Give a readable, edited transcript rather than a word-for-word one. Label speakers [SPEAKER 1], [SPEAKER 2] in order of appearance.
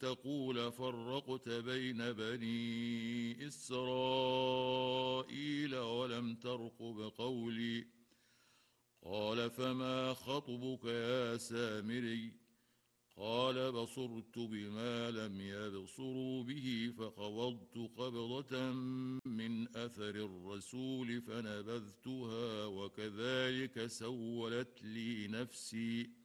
[SPEAKER 1] تقول فرقت بين بني إسرائيل ولم ترقب قولي. قال فما خطبك يا سامري؟ قال بصرت بما لم يبصروا به فقبضت قبضة من أثر الرسول فنبذتها وكذلك سولت لي نفسي.